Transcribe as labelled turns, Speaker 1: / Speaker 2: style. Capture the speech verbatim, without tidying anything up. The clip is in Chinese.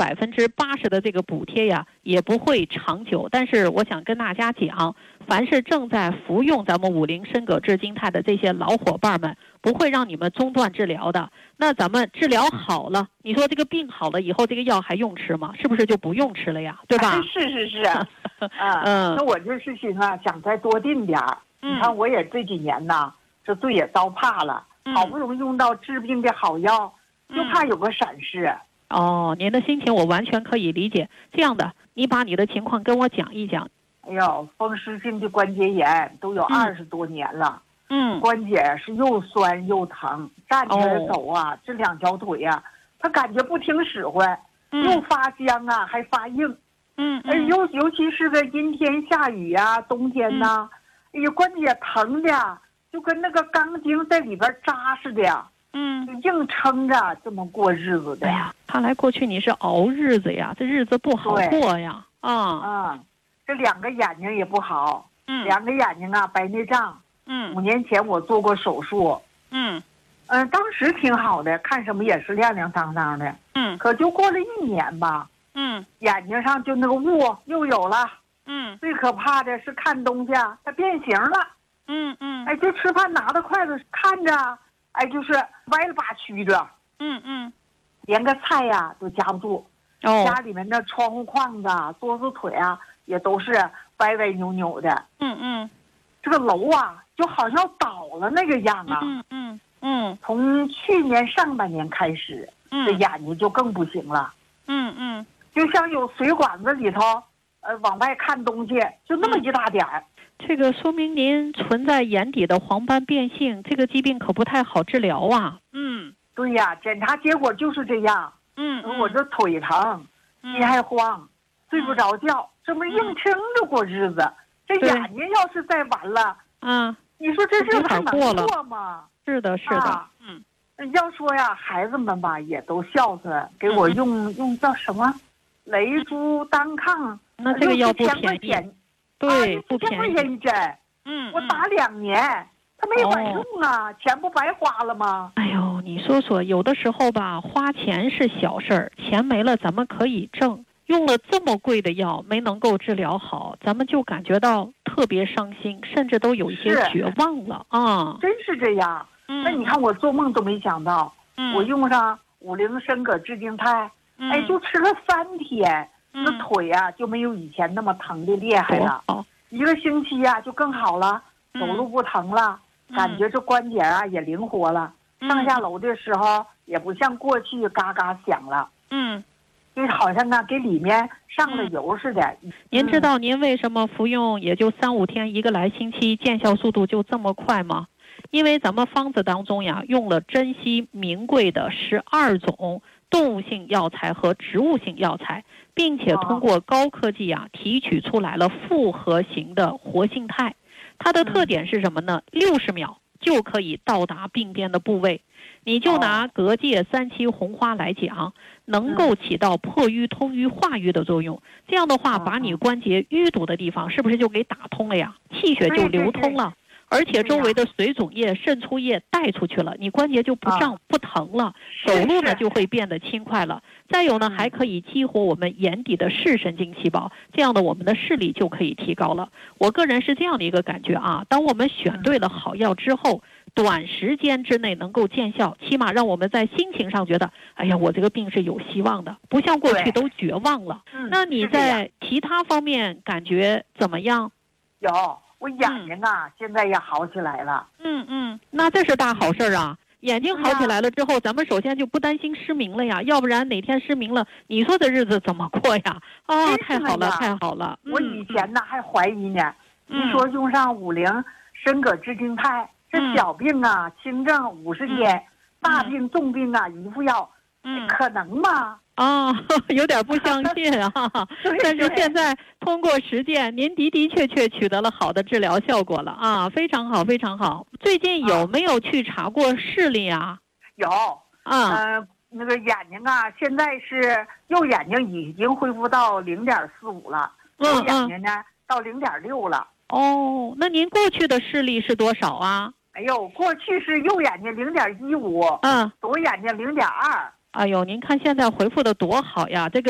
Speaker 1: 百分之八十的这个补贴呀，也不会长久。但是我想跟大家讲，凡是正在服用咱们五零参葛制金肽的这些老伙伴们，不会让你们中断治疗的。那咱们治疗好了，你说这个病好了以后，这个药还用吃吗？是不是就不用吃了呀？对吧？
Speaker 2: 哎、是是是啊，
Speaker 1: 嗯，
Speaker 2: 那我就是寻思啊，想再多定点儿。
Speaker 1: 嗯、
Speaker 2: 你看我也这几年呐，这罪也遭怕了，
Speaker 1: 嗯、
Speaker 2: 好不容易用到治病的好药，
Speaker 1: 嗯、
Speaker 2: 就怕有个闪失。
Speaker 1: 哦，您的心情我完全可以理解。这样的，你把你的情况跟我讲一讲。
Speaker 2: 哎呦，风湿性的关节炎都有二十多年了。
Speaker 1: 嗯，
Speaker 2: 关节是又酸又疼，站起来走啊，哦、这两条腿啊，他感觉不听使唤，嗯、又发僵啊，还发硬。
Speaker 1: 嗯，
Speaker 2: 哎，尤尤其是个阴天下雨啊，冬天呐、啊，哎呀，关节疼的就跟那个钢筋在里边扎似的。嗯，就硬撑着这么过日子的。
Speaker 1: 哎呀，看来过去你是熬日子呀，这日子不好过呀。啊
Speaker 2: 啊、嗯，这两个眼睛也不好。
Speaker 1: 嗯，
Speaker 2: 两个眼睛啊白内障。
Speaker 1: 嗯，
Speaker 2: 五年前我做过手术。
Speaker 1: 嗯，
Speaker 2: 嗯、呃，当时挺好的，看什么也是亮亮堂堂的。
Speaker 1: 嗯，
Speaker 2: 可就过了一年吧。
Speaker 1: 嗯，
Speaker 2: 眼睛上就那个雾又有了。
Speaker 1: 嗯，
Speaker 2: 最可怕的是看东西啊，它变形了。
Speaker 1: 嗯嗯，
Speaker 2: 哎，就吃饭拿着筷子看着。哎，就是歪了八曲着，
Speaker 1: 嗯嗯，
Speaker 2: 连个菜呀、啊、都夹不住。
Speaker 1: 哦，
Speaker 2: 家里面的窗户框子、桌子腿啊，也都是歪歪扭扭的。
Speaker 1: 嗯嗯，
Speaker 2: 这个楼啊，就好像倒了那个样啊。
Speaker 1: 嗯嗯嗯，
Speaker 2: 从去年上半年开始，
Speaker 1: 嗯、
Speaker 2: 这眼睛就更不行了。
Speaker 1: 嗯嗯，
Speaker 2: 就像有水管子里头，呃，往外看东西，就那么一大点儿。
Speaker 1: 嗯这个说明您存在眼底的黄斑变性，这个疾病可不太好治疗啊。嗯，
Speaker 2: 对呀，检查结果就是这样。
Speaker 1: 嗯，
Speaker 2: 我这腿疼，心、嗯、还慌，睡不着觉，这不是硬撑着过日子。嗯、这眼睛要是再完了，
Speaker 1: 嗯，
Speaker 2: 你说这日子还能过吗？
Speaker 1: 是的，是的。
Speaker 2: 啊、嗯，要说呀，孩子们吧也都孝顺，给我用、嗯、用叫什么雷珠单抗，
Speaker 1: 那这个药不便宜。对，
Speaker 2: 啊、不便宜。一针，
Speaker 1: 嗯，
Speaker 2: 我打两年，它没管用啊，哦、钱不白花了吗？
Speaker 1: 哎呦，你说说，有的时候吧，花钱是小事儿，钱没了咱们可以挣。用了这么贵的药没能够治疗好，咱们就感觉到特别伤心，甚至都有一些绝望了啊！
Speaker 2: 真是这样。
Speaker 1: 嗯、
Speaker 2: 那你看我做梦都没想到，
Speaker 1: 嗯、
Speaker 2: 我用上五零参葛制金肽，
Speaker 1: 嗯、
Speaker 2: 哎，就吃了三天。
Speaker 1: 嗯、
Speaker 2: 那腿啊就没有以前那么疼的厉害了，
Speaker 1: 哦、
Speaker 2: 一个星期啊就更好了，
Speaker 1: 嗯、
Speaker 2: 走路不疼了，嗯、感觉这关节啊也灵活了，
Speaker 1: 嗯、
Speaker 2: 上下楼的时候也不像过去嘎嘎响了，
Speaker 1: 嗯，
Speaker 2: 就好像呢给里面上了油似的。
Speaker 1: 嗯、您知道您为什么服用也就三五天一个来星期见效速度就这么快吗？因为咱们方子当中呀用了珍稀名贵的十二种动物性药材和植物性药材，并且通过高科技啊提取出来了复合型的活性肽。它的特点是什么呢？六十秒就可以到达病变的部位。你就拿隔界三七红花来讲，能够起到破瘀通瘀化瘀的作用。这样的话，把你关节淤堵的地方是不是就给打通了呀？气血就流通了。而且周围的水肿液、渗出液带出去了，你关节就不胀、不疼了，走路呢就会变得轻快了。再有呢，还可以激活我们眼底的视神经细胞，这样的我们的视力就可以提高了。我个人是这样的一个感觉啊，当我们选对了好药之后，短时间之内能够见效，起码让我们在心情上觉得，哎呀，我这个病是有希望的，不像过去都绝望了。那你在其他方面感觉怎么样？
Speaker 2: 有。我眼睛啊、嗯，现在也好起来了。
Speaker 1: 嗯嗯，那这是大好事儿啊！眼睛好起来了之后，咱们首先就不担心失明了呀，要不然哪天失明了，你说这日子怎么过呀？啊、哦，太好了，太好了！
Speaker 2: 我以前呢、嗯、还怀疑呢，一、嗯、说用上五零参葛制金肽，这小病啊、嗯、轻症五十天、嗯，大病重病啊一副药，嗯，可能吗？
Speaker 1: 啊、哦，有点不相信啊！但是现在通过实践，您的的确确取得了好的治疗效果了啊，非常好，非常好。最近有没有去查过视力啊？
Speaker 2: 有
Speaker 1: 啊，
Speaker 2: 呃，那个眼睛啊，现在是右眼睛已经恢复到零点四五了，右眼睛呢、嗯、到零点六了。
Speaker 1: 哦，那您过去的视力是多少啊？
Speaker 2: 哎呦，过去是右眼睛零点一五，
Speaker 1: 嗯，
Speaker 2: 左眼睛零点二。
Speaker 1: 哎呦，您看现在回复的多好呀！这个